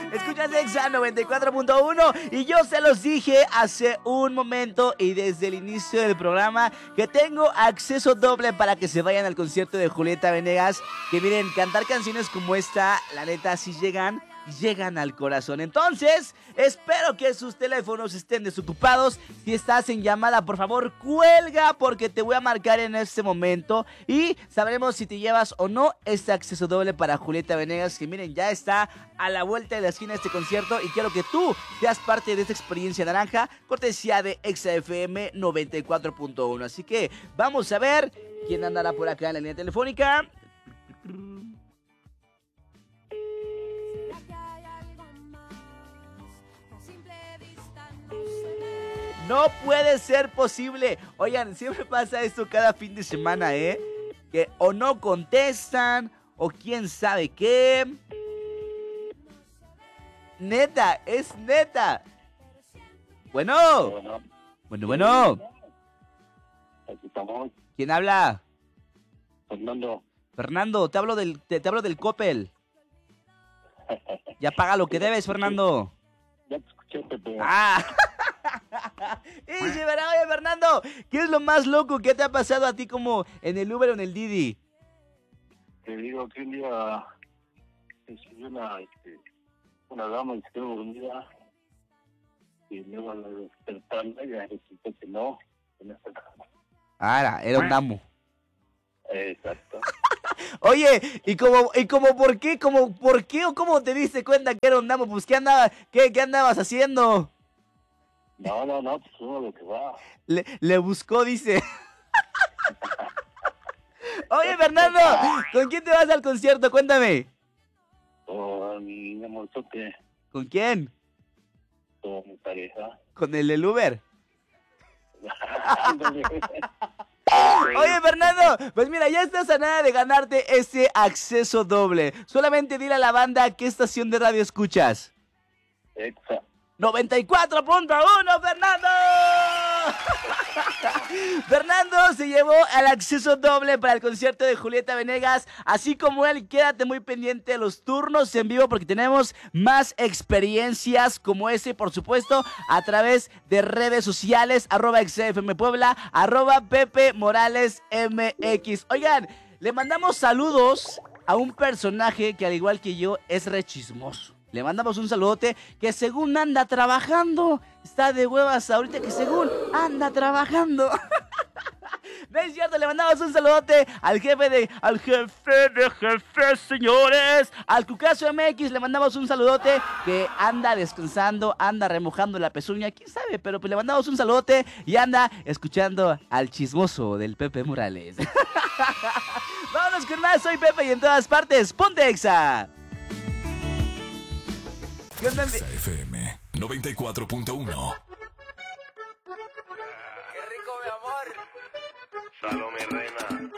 Escuchas Exa 94.1 y yo se los dije hace un momento y desde el inicio del programa que tengo acceso doble para que se vayan al concierto de Julieta Venegas. Que miren, cantar canciones como esta, la neta, sí llegan al corazón. Entonces, espero que sus teléfonos estén desocupados. Si estás en llamada, por favor, cuelga porque te voy a marcar en este momento y sabremos si te llevas o no este acceso doble para Julieta Venegas, que miren, ya está a la vuelta de la esquina este concierto y quiero que tú seas parte de esta experiencia naranja, cortesía de Exa FM 94.1. Así que vamos a ver quién andará por acá en la línea telefónica. No puede ser posible. Oigan, siempre pasa esto cada fin de semana, ¿eh? Que o no contestan, o quién sabe qué. Neta, es neta. Bueno. Bueno. Aquí estamos. ¿Quién habla? Fernando, te hablo del Coppel. Ya paga lo que debes, Fernando. Ya te escuché, Pepe. Oye, Fernando, ¿qué es lo más loco que te ha pasado a ti como en el Uber o en el Didi? Te digo que un día me subió una dama y se quedó dormida y luego al despertarla ya resultó que no esta cama. Era un damo. Exacto. Oye, ¿y como por qué? ¿Por qué o cómo te diste cuenta que era un damo? Pues, ¿qué andabas haciendo? No, pues uno lo que va. Le buscó, dice. Oye, Fernando, ¿con quién te vas al concierto? Cuéntame. Con mi amorzote. ¿Con quién? Con mi pareja. ¿Con el del Uber? Oye, Fernando, pues mira, ya estás a nada de ganarte ese acceso doble. Solamente dile a la banda qué estación de radio escuchas. Exa 94.1, Fernando. Fernando se llevó el acceso doble para el concierto de Julieta Venegas. Así como él, quédate muy pendiente de los turnos en vivo porque tenemos más experiencias como ese, por supuesto, a través de redes sociales, @XFM Puebla, @Pepe Morales MX. Oigan, le mandamos saludos a un personaje que al igual que yo es re chismoso. Le mandamos un saludote que según anda trabajando. Está de huevas ahorita que según anda trabajando. No es cierto, le mandamos un saludote al jefe de jefes, señores. Al Cucaso MX le mandamos un saludote que anda descansando, anda remojando la pezuña, quién sabe, pero pues le mandamos un saludote y anda escuchando al chismoso del Pepe Morales. Vámonos con más, soy Pepe y en todas partes, ponte Exa. Exa FM 94.1. Qué rico, mi amor. Salome Reina.